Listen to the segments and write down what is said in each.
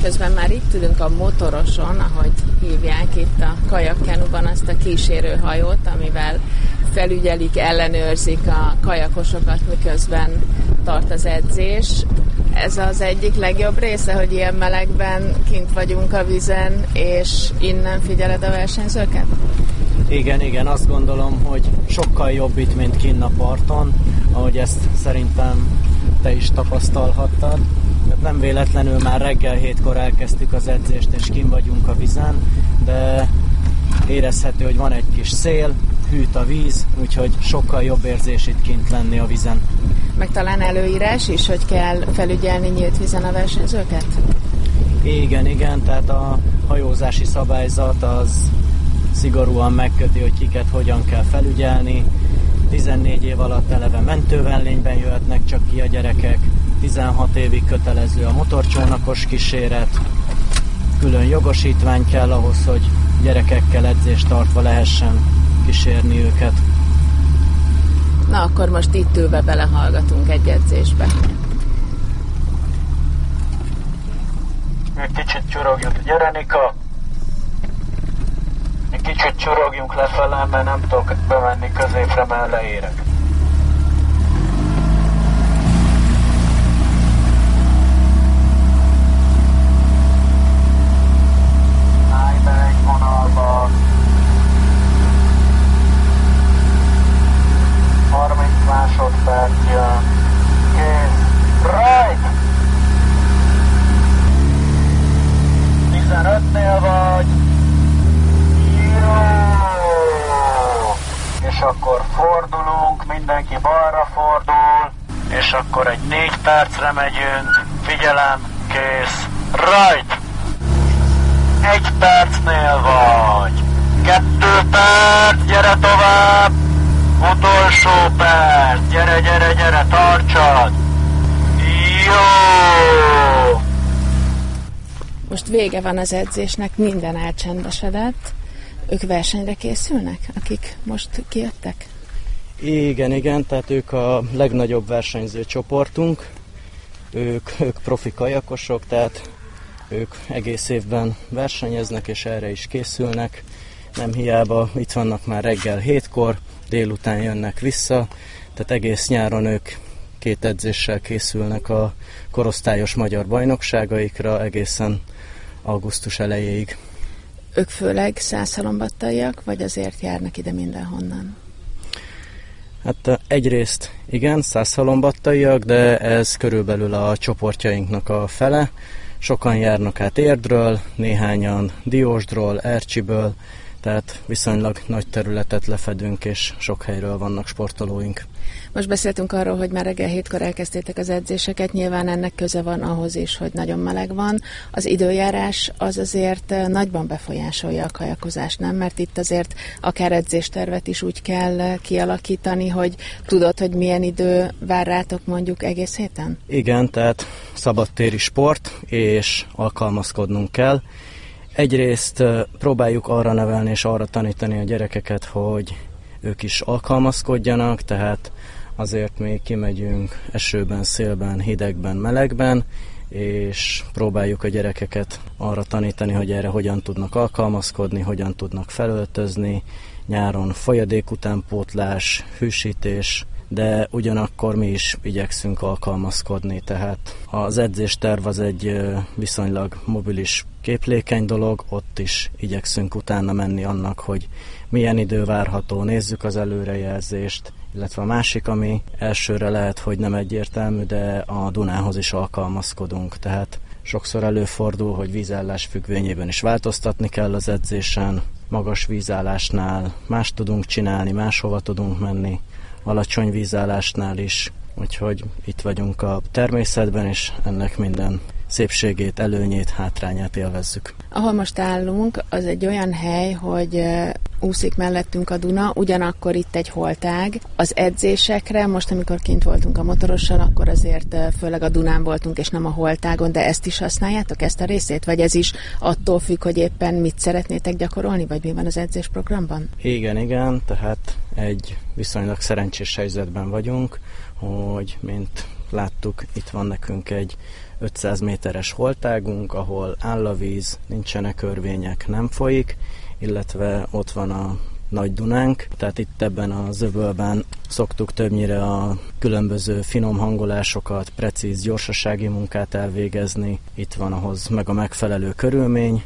közben már itt ülünk a motoroson, ahogy hívják itt a kajakkenuban azt a kísérőhajót, amivel felügyelik, ellenőrzik a kajakosokat, miközben tart az edzés. Ez az egyik legjobb része, hogy ilyen melegben kint vagyunk a vízen, és innen figyeled a versenyzőket? Igen, azt gondolom, hogy sokkal jobb itt, mint kinn a parton, ahogy ezt szerintem te is tapasztalhattad. Nem véletlenül már reggel 7-kor elkezdtük az edzést, és kint vagyunk a vízen, de érezhető, hogy van egy kis szél, hűt a víz, úgyhogy sokkal jobb érzés itt kint lenni a vízen. Meg talán előírás is, hogy kell felügyelni nyílt vízen a versenyzőket? Igen, tehát a hajózási szabályzat az szigorúan megköti, hogy kiket hogyan kell felügyelni. 14 év alatt eleve mentővellényben jöhetnek csak ki a gyerekek, 16 évig kötelező a motorcsónakos kíséret, külön jogosítvány kell ahhoz, hogy gyerekekkel edzést tartva lehessen kísérni őket. Na akkor most itt ülve belehallgatunk egy edzésbe. Egy kicsit csurogjunk. Gyere, Nika! Egy kicsit csurogjunk lefele, mert nem tudok bemenni középre, mert leérek. Állj be egy vonalba. 30 másodperc jön. Kész. Right! 15-nél vagy. Jó! És akkor fordulunk, mindenki balra fordul, és akkor egy 4 percre megyünk. Figyelem, kész. Right! 1 percnél vagy. 2 perc, gyere tovább! Utolsó perc! Gyere, tartsad! Jó! Most vége van az edzésnek, minden elcsendesedett. Ők versenyre készülnek, akik most kijöttek? Igen, tehát ők a legnagyobb versenyző csoportunk. Ők profi kajakosok, tehát ők egész évben versenyeznek, és erre is készülnek. Nem hiába itt vannak már reggel 7-kor, délután jönnek vissza, tehát egész nyáron ők 2 edzéssel készülnek a korosztályos magyar bajnokságaikra egészen augusztus elejéig. Ők főleg százhalombattaiak, vagy azért járnak ide mindenhonnan? Hát egyrészt igen, százhalombattaiak, de ez körülbelül a csoportjainknak a fele. Sokan járnak át Érdről, néhányan Diósdról, Ercsiből, tehát viszonylag nagy területet lefedünk, és sok helyről vannak sportolóink. Most beszéltünk arról, hogy már reggel 7-kor elkezdtétek az edzéseket, nyilván ennek köze van ahhoz is, hogy nagyon meleg van. Az időjárás az azért nagyban befolyásolja a kajakozást, nem? Mert itt azért akár edzéstervet is úgy kell kialakítani, hogy tudod, hogy milyen idő vár rátok mondjuk egész héten? Igen, tehát szabadtéri sport, és alkalmazkodnunk kell. Egyrészt próbáljuk arra nevelni és arra tanítani a gyerekeket, hogy ők is alkalmazkodjanak, tehát azért még kimegyünk esőben, szélben, hidegben, melegben, és próbáljuk a gyerekeket arra tanítani, hogy erre hogyan tudnak alkalmazkodni, hogyan tudnak felöltözni, nyáron folyadék utánpótlás, hűsítés, de ugyanakkor mi is igyekszünk alkalmazkodni, tehát az edzésterv az egy viszonylag mobilis, képlékeny dolog, ott is igyekszünk utána menni annak, hogy milyen idő várható, nézzük az előrejelzést, illetve a másik, ami elsőre lehet, hogy nem egyértelmű, de a Dunához is alkalmazkodunk, tehát sokszor előfordul, hogy vízállás függvényében is változtatni kell az edzésen, magas vízállásnál más tudunk csinálni, máshova tudunk menni, alacsony vízállásnál is, úgyhogy itt vagyunk a természetben, és ennek minden szépségét, előnyét, hátrányát élvezzük. Ahol most állunk, az egy olyan hely, hogy úszik mellettünk a Duna, ugyanakkor itt egy holtág. Az edzésekre, most amikor kint voltunk a motorossal, akkor azért főleg a Dunán voltunk, és nem a holtágon, de ezt is használjátok, ezt a részét? Vagy ez is attól függ, hogy éppen mit szeretnétek gyakorolni, vagy mi van az edzésprogramban? Igen, tehát egy viszonylag szerencsés helyzetben vagyunk, hogy mint láttuk, itt van nekünk egy 500 méteres holtágunk, ahol áll a víz, nincsenek örvények, nem folyik, illetve ott van a Nagy Dunánk, tehát itt ebben az öbölben szoktuk többnyire a különböző finom hangolásokat, precíz gyorsasági munkát elvégezni, itt van ahhoz meg a megfelelő körülmény,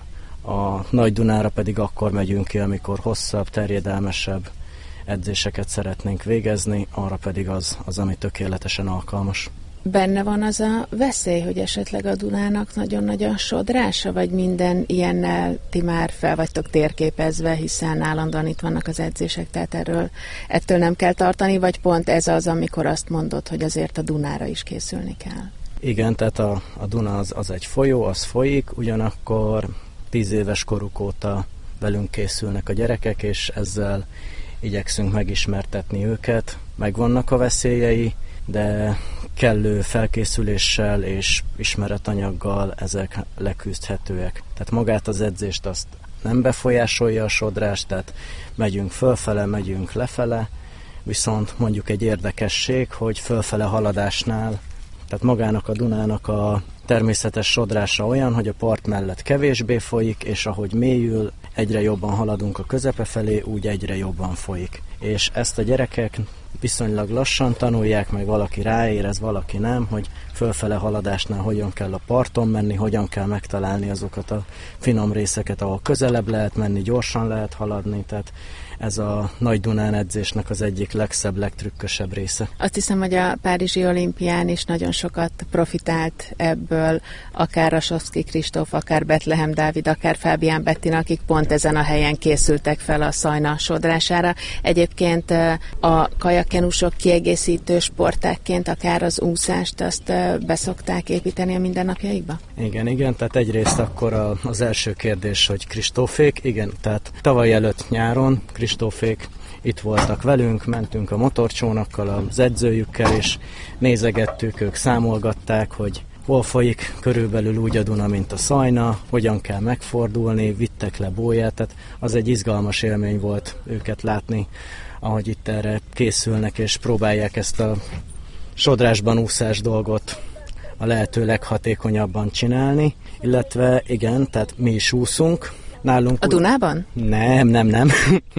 a Nagy Dunára pedig akkor megyünk ki, amikor hosszabb, terjedelmesebb edzéseket szeretnénk végezni, arra pedig az, ami tökéletesen alkalmas. Benne van az a veszély, hogy esetleg a Dunának nagyon nagy a sodrása, vagy minden ilyennel ti már fel vagytok térképezve, hiszen állandóan itt vannak az edzések, tehát ettől nem kell tartani, vagy pont ez az, amikor azt mondod, hogy azért a Dunára is készülni kell? Igen, tehát a Duna az egy folyó, az folyik, ugyanakkor 10 éves koruk óta velünk készülnek a gyerekek, és ezzel igyekszünk megismertetni őket. Megvannak a veszélyei, de kellő felkészüléssel és ismeretanyaggal ezek leküzdhetőek. Tehát magát az edzést azt nem befolyásolja a sodrás, tehát megyünk fölfele, megyünk lefele, viszont mondjuk egy érdekesség, hogy fölfele haladásnál, tehát magának a Dunának a természetes sodrása olyan, hogy a part mellett kevésbé folyik, és ahogy mélyül, egyre jobban haladunk a közepe felé, úgy egyre jobban folyik. És ezt a gyerekek viszonylag lassan tanulják, meg valaki ráérez, valaki nem, hogy fölfele haladásnál hogyan kell a parton menni, hogyan kell megtalálni azokat a finom részeket, ahol közelebb lehet menni, gyorsan lehet haladni, tehát ez a Nagy Dunán edzésnek az egyik legszebb, legtrükkösebb része. Azt hiszem, hogy a Párizsi olimpián is nagyon sokat profitált ebből, akár Rasovszky Kristóf, akár Betlehem Dávid, akár Fábián Bettina, akik pont ezen a helyen készültek fel a Szajna sodrására. Egyébként a kajakkenusok kiegészítő sportákként akár az úszást, azt beszokták építeni a mindennapjaikba? Igen, tehát egyrészt akkor az első kérdés, hogy Kristófék, igen, tehát tavaly előtt nyáron Kristófék itt voltak velünk, mentünk a motorcsónakkal, az edzőjükkel, és nézegettük, ők számolgatták, hogy hol folyik körülbelül úgy a Duna, mint a Szajna, hogyan kell megfordulni, vittek le bóját, tehát az egy izgalmas élmény volt őket látni, ahogy itt erre készülnek, és próbálják ezt a sodrásban úszás dolgot a lehető leghatékonyabban csinálni, illetve igen, tehát mi is úszunk. Nálunk a Dunában? Nem.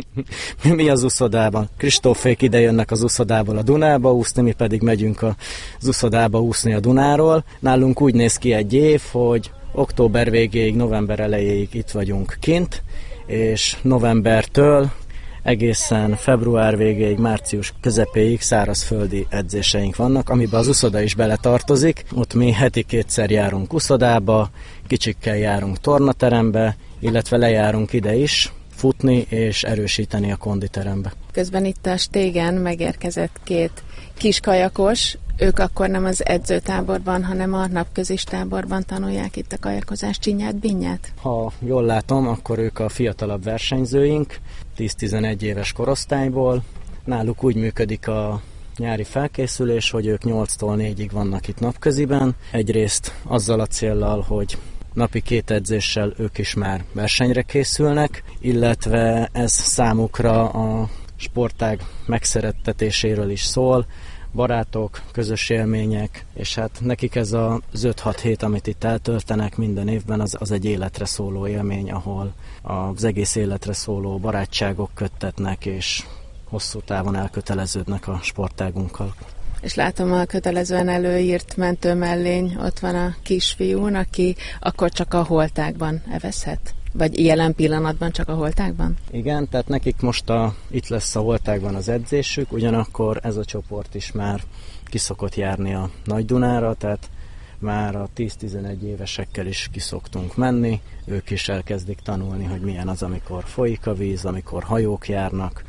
Mi az úszodában. Kristófék ide jönnek az úszodából a Dunába úszni, mi pedig megyünk az úszodába úszni a Dunáról. Nálunk úgy néz ki egy év, hogy október végéig, november elejéig itt vagyunk kint, és novembertől egészen február végéig, március közepéig szárazföldi edzéseink vannak, amiben az úszoda is beletartozik. Ott mi heti 2-szer járunk úszodába, kicsikkel járunk tornaterembe, illetve lejárunk ide is futni és erősíteni a konditerembe. Közben itt a stégen megérkezett 2 kis kajakos, ők akkor nem az edzőtáborban, hanem a napközis táborban tanulják itt a kajakozás csinyát-binnyát? Ha jól látom, akkor ők a fiatalabb versenyzőink, 10-11 éves korosztályból. Náluk úgy működik a nyári felkészülés, hogy ők 8-tól 4-ig vannak itt napköziben. Egyrészt azzal a céllal, hogy napi 2 edzéssel ők is már versenyre készülnek, illetve ez számukra a sportág megszerettetéséről is szól, barátok, közös élmények, és hát nekik ez az 5-6 hét, amit itt eltöltenek minden évben, az egy életre szóló élmény, ahol az egész életre szóló barátságok köttetnek, és hosszú távon elköteleződnek a sportágunkkal. És látom a kötelezően előírt mentőmellény, ott van a kisfiún, aki akkor csak a holtákban evezhet? Vagy jelen pillanatban csak a holtákban? Igen, tehát nekik most itt lesz a holtákban az edzésük, ugyanakkor ez a csoport is már kiszokott járni a Nagy Dunára, tehát már a 10-11 évesekkel is kiszoktunk menni, ők is elkezdik tanulni, hogy milyen az, amikor folyik a víz, amikor hajók járnak,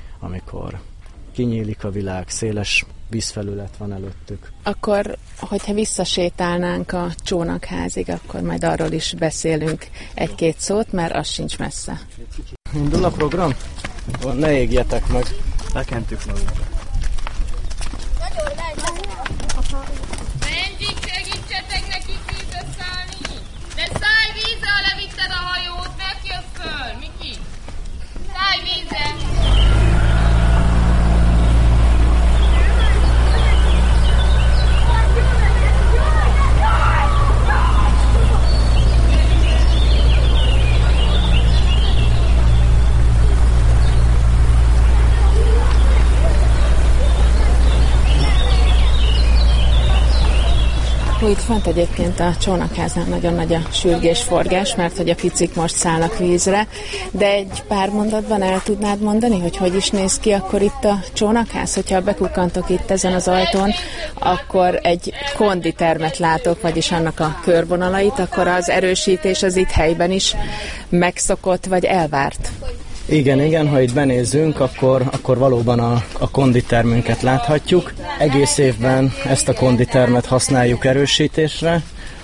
amikor kinyílik a világ, széles vízfelület van előttük. Akkor, hogyha visszasétálnánk a csónakházig, akkor majd arról is beszélünk 1-2 szót, mert az sincs messze. Indul a program? Ne égjetek meg. Lekentük magunkat. Benjik, segítsetek neki vízbe szállni! De szállj vízre, ha levitted a hajót, megjössz föl, Miki! Szállj vízre! Itt fent egyébként a csónakháznál nagyon nagy a sürgés-forgás, mert hogy a picik most szállnak vízre, de egy pár mondatban el tudnád mondani, hogy is néz ki akkor itt a csónakház? Hogyha bekukkantok itt ezen az ajtón, akkor egy konditermet látok, vagyis annak a körvonalait, akkor az erősítés az itt helyben is megszokott vagy elvárt? Igen, ha itt benézzünk, akkor valóban a konditermünket láthatjuk. Egész évben ezt a konditermet használjuk erősítésre.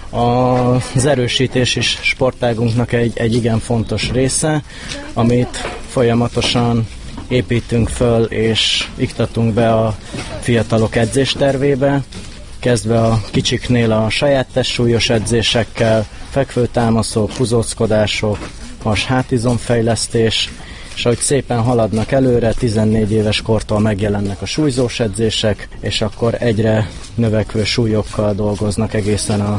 Az erősítés is sportágunknak egy igen fontos része, amit folyamatosan építünk föl és iktatunk be a fiatalok edzéstervébe, kezdve a kicsiknél a saját testsúlyos edzésekkel, fekvőtámaszok, húzóckodások, has-hátizomfejlesztés, és ahogy szépen haladnak előre, 14 éves kortól megjelennek a súlyzós edzések, és akkor egyre növekvő súlyokkal dolgoznak egészen a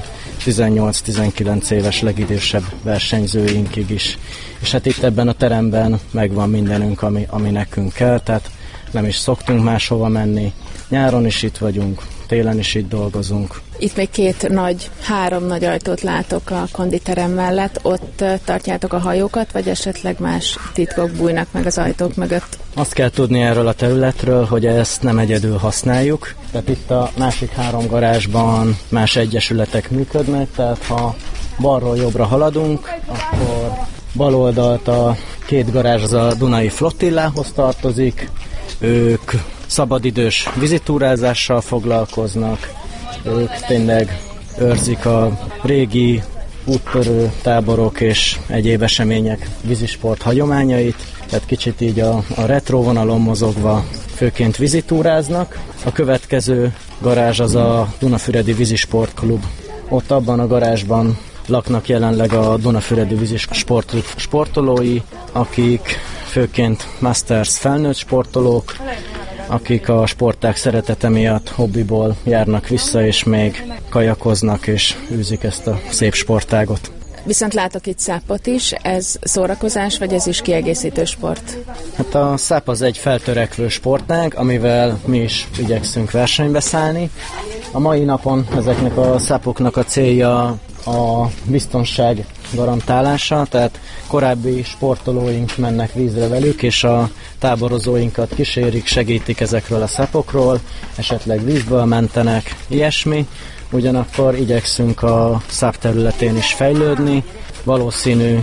18-19 éves legidősebb versenyzőinkig is. És hát itt ebben a teremben megvan mindenünk, ami nekünk kell, tehát nem is szoktunk máshova menni. Nyáron is itt vagyunk, télen is itt dolgozunk. Itt még három nagy ajtót látok a konditerem mellett. Ott tartjátok a hajókat, vagy esetleg más titkok bújnak meg az ajtók mögött? Azt kell tudni erről a területről, hogy ezt nem egyedül használjuk. Tehát itt a másik 3 garázsban más egyesületek működnek, tehát ha balról jobbra haladunk, akkor bal oldalt a 2 garázs az a Dunai Flottillához tartozik. Ők szabadidős vizitúrázással foglalkoznak, ők tényleg őrzik a régi úttörő táborok és egyéb események vízisport hagyományait, tehát kicsit így a retro vonalon mozogva főként vizitúráznak. A következő garázs az a Dunafüredi Vízisportklub. Ott abban a garázsban laknak jelenleg a Dunafüredi Vízisportklub sportolói, akik főként Masters felnőtt sportolók, akik a sportág szeretete miatt hobbiból járnak vissza, és még kajakoznak, és űzik ezt a szép sportágot. Viszont látok itt szápot is, ez szórakozás, vagy ez is kiegészítő sport? Hát a száp az egy feltörekvő sportág, amivel mi is igyekszünk versenybe szállni. A mai napon ezeknek a szápoknak a célja a biztonság garantálása, tehát korábbi sportolóink mennek vízre velük, és a táborozóinkat kísérik, segítik ezekről a szapokról, esetleg vízből mentenek, ilyesmi. Ugyanakkor igyekszünk a száp területén is fejlődni. Valószínű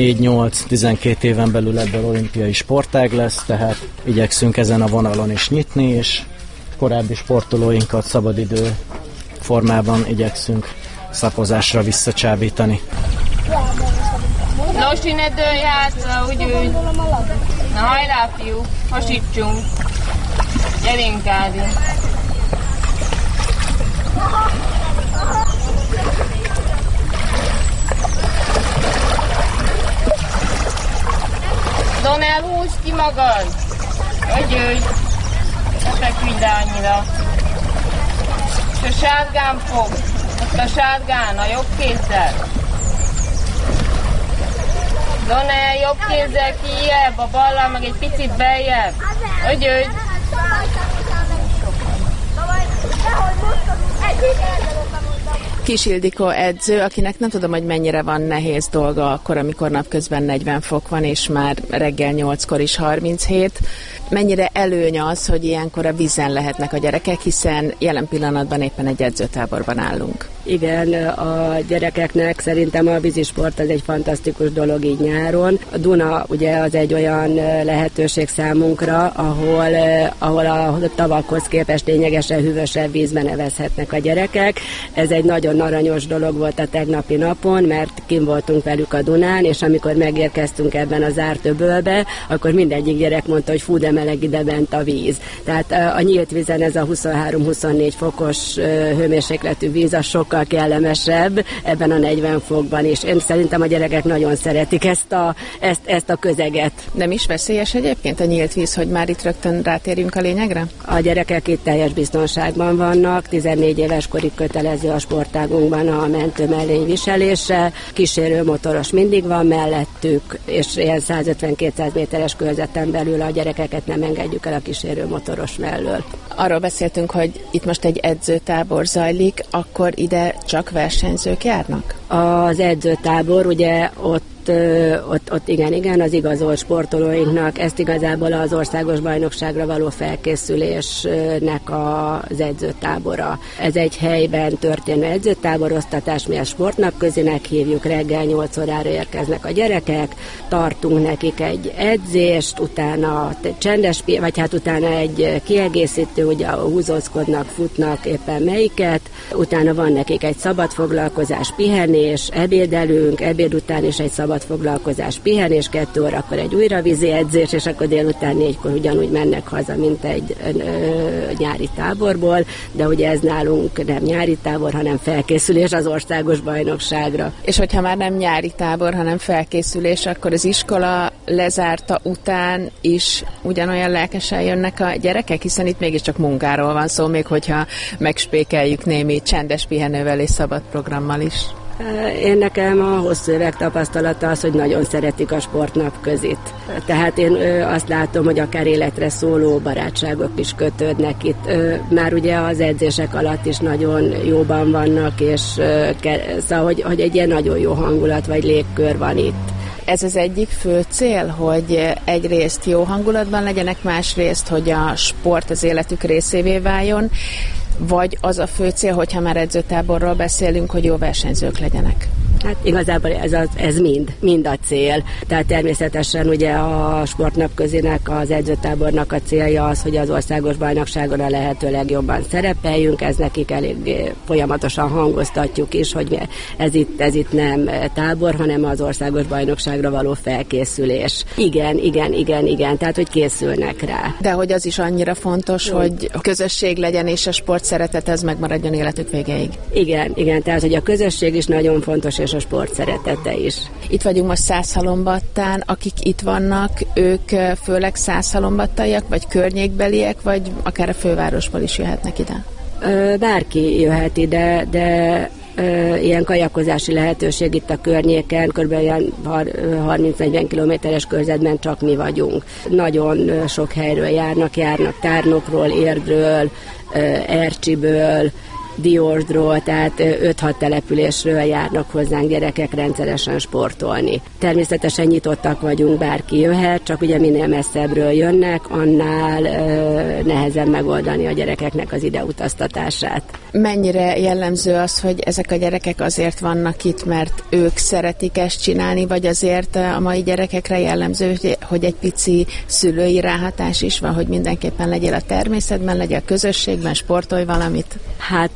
4-8-12 éven belül ebből olimpiai sportág lesz, tehát igyekszünk ezen a vonalon is nyitni, és korábbi sportolóinkat szabadidő formában igyekszünk szapozásra visszacsábítani. Losi, ne dőlj hátra, úgy ülj. Na hajrá, fiú, hasítsunk. Gyerünk, Ádi. Donel, húzd ki magad. Jöjj, ne feküdj annyira. És a sárgán fog. Ott a sárgán, a jobb kézzel. Donel, jobb kézzel kijjebb, a ballal meg egy picit beljebb. Jöjj. Kis Ildikó edző, akinek nem tudom, hogy mennyire van nehéz dolga akkor, amikor napközben 40 fok van, és már reggel 8-kor is 37. Mennyire előny az, hogy ilyenkor a vízen lehetnek a gyerekek, hiszen jelen pillanatban éppen egy edzőtáborban állunk. Igen, a gyerekeknek szerintem a vízisport az egy fantasztikus dolog így nyáron. A Duna ugye az egy olyan lehetőség számunkra, ahol a tavakhoz képest lényegesen hűvösebb vízben evezhetnek a gyerekek. Ez egy nagyon aranyos dolog volt a tegnapi napon, mert kim voltunk velük a Dunán, és amikor megérkeztünk ebben a zárt öbölbe, akkor mindegyik gyerek mondta, hogy fú, de meleg ide bent a víz. Tehát a nyílt vízen ez a 23-24 fokos hőmérsékletű víz, az sokkal kellemesebb ebben a 40 fokban is. Én szerintem a gyerekek nagyon szeretik ezt a közeget. Nem is veszélyes egyébként a nyílt víz, hogy már itt rögtön rátérjünk a lényegre? A gyerekek itt teljes biztonságban vannak, 14 éves korig kötelező a sportág országunkban a mentőmellény viselése. Kísérő motoros mindig van mellettük, és ilyen 150-200 méteres körzeten belül a gyerekeket nem engedjük el a kísérő motoros mellől. Arról beszéltünk, hogy itt most egy edzőtábor zajlik, akkor ide csak versenyzők járnak? Az edzőtábor, ugye ott igen, az igazolt sportolóinknak, ezt igazából az országos bajnokságra való felkészülésnek az edzőtábora. Ez egy helyben történő edzőtáboroztatás, mi a sportnapközinek hívjuk, reggel 8 órára érkeznek a gyerekek, tartunk nekik egy edzést, utána utána egy kiegészítő, ugye húzózkodnak, futnak éppen melyiket, utána van nekik egy szabad foglalkozás, pihenés, ebédelünk, ebéd után is egy szabad foglalkozás, pihenés, 2 órakor egy újra vízi edzés, és akkor délután 4-kor ugyanúgy mennek haza, mint egy nyári táborból, de ugye ez nálunk nem nyári tábor, hanem felkészülés az országos bajnokságra. És hogyha már nem nyári tábor, hanem felkészülés, akkor az iskola lezárta után is ugyanolyan lelkesen jönnek a gyerekek, hiszen itt mégiscsak munkáról van szó, még hogyha megspékeljük némi csendes pihenővel és szabad programmal is. Én nekem a hosszú évek tapasztalata az, hogy nagyon szeretik a sportnapközit. Tehát én azt látom, hogy akár életre szóló barátságok is kötődnek itt. Már ugye az edzések alatt is nagyon jóban vannak, és szóval, hogy egy ilyen nagyon jó hangulat vagy légkör van itt. Ez az egyik fő cél, hogy egyrészt jó hangulatban legyenek, másrészt, hogy a sport az életük részévé váljon, vagy az a fő cél, hogyha már edzőtáborról beszélünk, hogy jó versenyzők legyenek? Hát igazából ez mind a cél. Tehát természetesen ugye a sportnapközinek, az edzőtábornak a célja az, hogy az országos bajnokságon a lehető legjobban szerepeljünk, ez nekik elég folyamatosan hangoztatjuk is, hogy ez itt nem tábor, hanem az országos bajnokságra való felkészülés. Igen, tehát hogy készülnek rá. De hogy az is annyira fontos, hogy közösség legyen, és a sport szeretet ez megmaradjon életük végéig. Igen, tehát hogy a közösség is nagyon fontos, és a sport szeretete is. Itt vagyunk most Szászhalombattán, akik itt vannak, ők főleg Szászhalombattaiak, vagy környékbeliek, vagy akár a fővárosból is jöhetnek ide? Bárki jöhet ide, de ilyen kajakozási lehetőség itt a környéken, kb. 30-40 kilométeres körzetben csak mi vagyunk. Nagyon sok helyről járnak Tárnokról, Érdről, Ercsiből, Diósdról, tehát 5-6 településről járnak hozzánk gyerekek rendszeresen sportolni. Természetesen nyitottak vagyunk, bárki jöhet, csak ugye minél messzebbről jönnek, annál nehezebb megoldani a gyerekeknek az ideutaztatását. Mennyire jellemző az, hogy ezek a gyerekek azért vannak itt, mert ők szeretik ezt csinálni, vagy azért a mai gyerekekre jellemző, hogy egy pici szülői ráhatás is van, hogy mindenképpen legyél a természetben, legyél a közösségben, sportolj valamit? Hát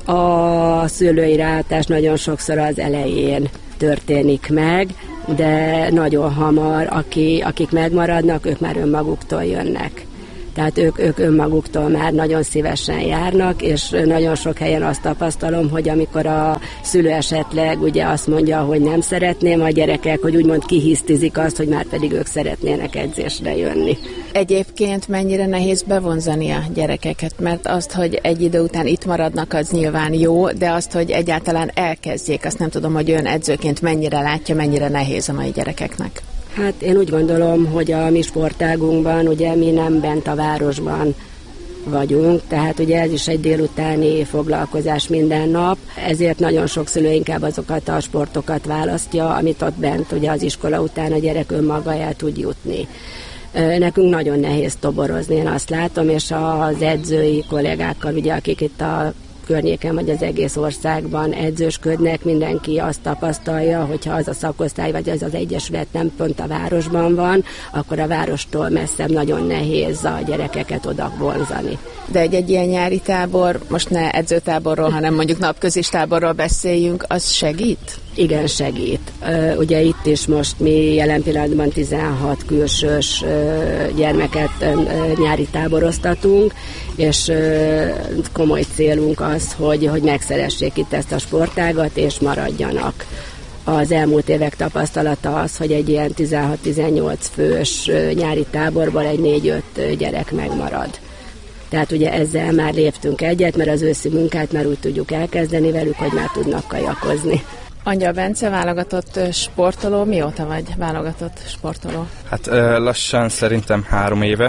a szülői ráhatás nagyon sokszor az elején történik meg, de nagyon hamar, akik megmaradnak, ők már önmaguktól jönnek. Tehát ők önmaguktól már nagyon szívesen járnak, és nagyon sok helyen azt tapasztalom, hogy amikor a szülő esetleg ugye azt mondja, hogy nem szeretném, a gyerekek, hogy úgymond kihisztizik azt, hogy már pedig ők szeretnének edzésre jönni. Egyébként mennyire nehéz bevonzani a gyerekeket, mert azt, hogy egy idő után itt maradnak, az nyilván jó, de azt, hogy egyáltalán elkezdjék, azt nem tudom, hogy ön edzőként mennyire látja, mennyire nehéz a mai gyerekeknek. Hát én úgy gondolom, hogy a mi sportágunkban, ugye mi nem bent a városban vagyunk, tehát ugye ez is egy délutáni foglalkozás minden nap, ezért nagyon sok szülő inkább azokat a sportokat választja, amit ott bent ugye az iskola után a gyerek önmaga el tud jutni. Nekünk nagyon nehéz toborozni, én azt látom, és az edzői kollégákkal, ugye, akik itt a környéken vagy az egész országban edzősködnek, mindenki azt tapasztalja, hogyha az a szakosztály vagy az egyesület nem pont a városban van, akkor a várostól messzebb nagyon nehéz a gyerekeket oda vonzani. De egy ilyen nyári tábor, most ne edzőtáborról, hanem mondjuk napközis táborról beszéljünk, az segít? Igen, segít. Ugye itt is most mi jelen pillanatban 16 külsős gyermeket nyári táboroztatunk, és komoly célunk az, hogy megszeressék itt ezt a sportágat, és maradjanak. Az elmúlt évek tapasztalata az, hogy egy ilyen 16-18 fős nyári táborban egy 4-5 gyerek megmarad. Tehát ugye ezzel már léptünk egyet, mert az őszi munkát már úgy tudjuk elkezdeni velük, hogy már tudnak kajakozni. Angyal Bence, válogatott sportoló. Mióta vagy válogatott sportoló? Hát lassan szerintem 3 éve.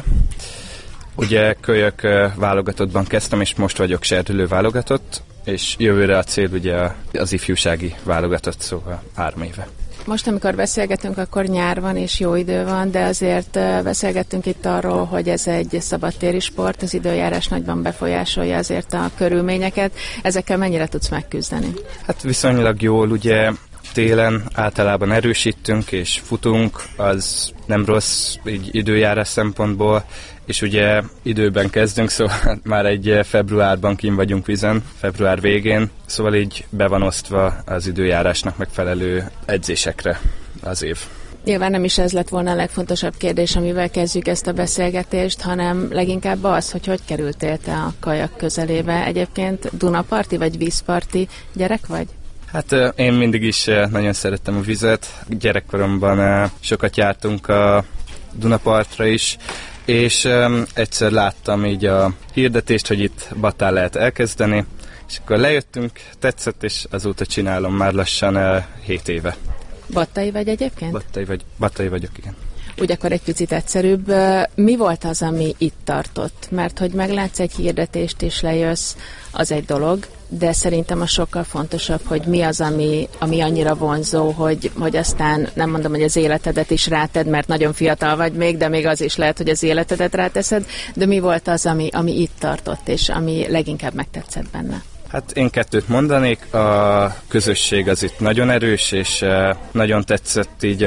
Ugye kölyök válogatottban kezdtem, és most vagyok serdülő válogatott, és jövőre a cél ugye az ifjúsági válogatott, szóval 3 éve. Most, amikor beszélgetünk, akkor nyár van és jó idő van, de azért beszélgettünk itt arról, hogy ez egy szabadtéri sport, az időjárás nagyban befolyásolja azért a körülményeket. Ezekkel mennyire tudsz megküzdeni? Hát viszonylag jól, ugye télen általában erősítünk és futunk, az nem rossz így időjárás szempontból, és ugye időben kezdünk, szóval már egy februárban kint vagyunk vízen, február végén, szóval így be van osztva az időjárásnak megfelelő edzésekre az év. Nyilván nem is ez lett volna a legfontosabb kérdés, amivel kezdjük ezt a beszélgetést, hanem leginkább az, hogy kerültél te a kajak közelébe. Egyébként Dunaparti vagy vízparti gyerek vagy? Hát én mindig is nagyon szerettem a vizet. Gyerekkoromban sokat jártunk a Dunapartra is, és egyszer láttam így a hirdetést, hogy itt Battán lehet elkezdeni, és akkor lejöttünk, tetszett, és azóta csinálom már lassan 7 éve. Battai vagy egyébként? Battai vagyok, igen. Úgy akkor egy picit egyszerűbb. Mi volt az, ami itt tartott? Mert hogy meglátsz egy hirdetést és lejössz, az egy dolog, de szerintem a sokkal fontosabb, hogy mi az, ami annyira vonzó, hogy aztán nem mondom, hogy az életedet is ráted, mert nagyon fiatal vagy még, de még az is lehet, hogy az életedet ráteszed, de mi volt az, ami itt tartott, és ami leginkább megtetszett benne? Hát én 2 mondanék, a közösség az itt nagyon erős, és nagyon tetszett így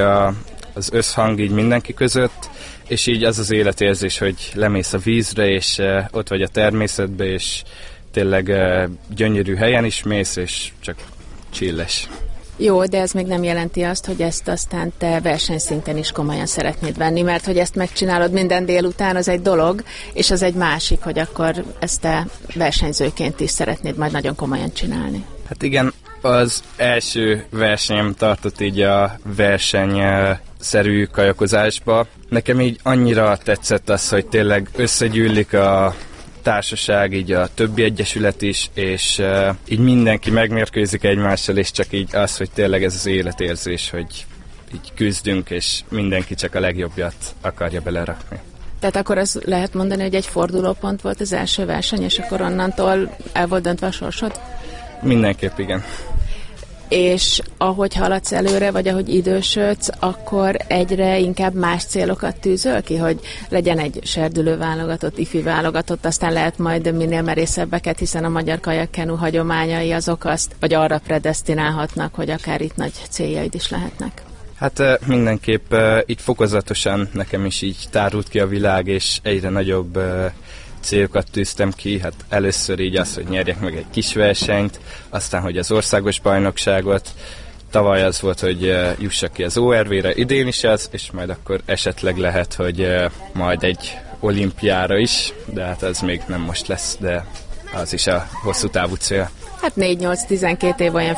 az összhang így mindenki között, és így az életérzés, hogy lemész a vízre, és ott vagy a természetbe, és tényleg gyönyörű helyen is mész, és csak chilles. Jó, de ez még nem jelenti azt, hogy ezt aztán te versenyszinten is komolyan szeretnéd venni, mert hogy ezt megcsinálod minden délután, az egy dolog, és az egy másik, hogy akkor ezt te versenyzőként is szeretnéd majd nagyon komolyan csinálni. Hát igen, az első versenyem tartott így a versenyszerű kajakozásba. Nekem így annyira tetszett az, hogy tényleg összegyűlik a társaság, így a többi egyesület is, és így mindenki megmérkőzik egymással, és csak így az, hogy tényleg ez az életérzés, hogy így küzdünk, és mindenki csak a legjobbjat akarja belerakni. Tehát akkor az lehet mondani, hogy egy fordulópont volt az első verseny, és akkor onnantól el volt döntve a sorsod? Mindenképp igen. És ahogy haladsz előre, vagy ahogy idősödsz, akkor egyre inkább más célokat tűzöl ki, hogy legyen egy serdülő válogatott, ifi válogatott, aztán lehet majd minél merészebbeket, hiszen a magyar kajakkenu hagyományai azok azt, vagy arra predesztinálhatnak, hogy akár itt nagy céljaid is lehetnek. Hát mindenképp így fokozatosan nekem is így tárult ki a világ, és egyre nagyobb célokat tűztem ki, hát először így az, hogy nyerjek meg egy kis versenyt, aztán, hogy az országos bajnokságot, tavaly az volt, hogy jussak ki az ORV-re, idén is az, és majd akkor esetleg lehet, hogy majd egy olimpiára is, de hát az még nem most lesz, de az is a hosszú távú cél. Hát 4-8-12 év olyan